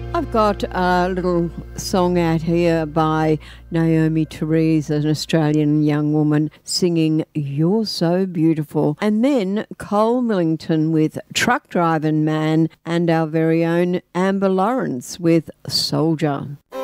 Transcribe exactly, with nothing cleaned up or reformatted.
I've got a little song out here by Naomi Therese, an Australian young woman, singing You're So Beautiful. And then Cole Millington with Truck Driving Man, and our very own Amber Lawrence with Soldier.